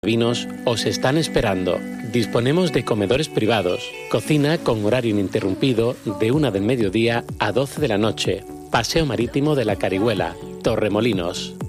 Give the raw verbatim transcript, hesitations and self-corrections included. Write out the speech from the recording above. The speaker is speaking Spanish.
Vinos os están esperando. Disponemos de comedores privados, cocina con horario ininterrumpido de una del mediodía a doce de la noche, paseo marítimo de la Carihuela, Torremolinos.